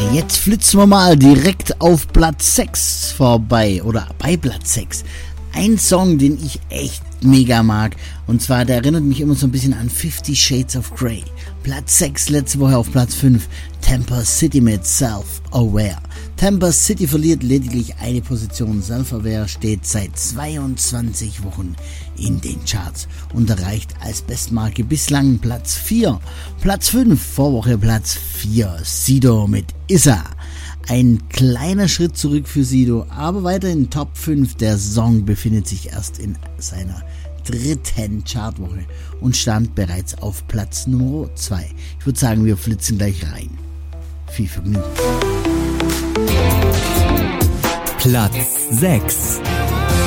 Jetzt flitzen wir mal direkt auf Platz 6 vorbei oder bei Platz 6. Ein Song, den ich echt mega mag, und zwar, der erinnert mich immer so ein bisschen an 50 Shades of Grey. Platz 6, letzte Woche auf Platz 5, Temper City mit Self-Aware. Temper City verliert lediglich eine Position, Self-Aware steht seit 22 Wochen in den Charts und erreicht als Bestmarke bislang Platz 4. Platz 5, Vorwoche Platz 4, Sido mit Issa. Ein kleiner Schritt zurück für Sido, aber weiterhin Top 5. Der Song befindet sich erst in seiner 3. Chartwoche und stand bereits auf Platz Nummer 2. Ich würde sagen, wir flitzen gleich rein. Viel Vergnügen. Platz 6.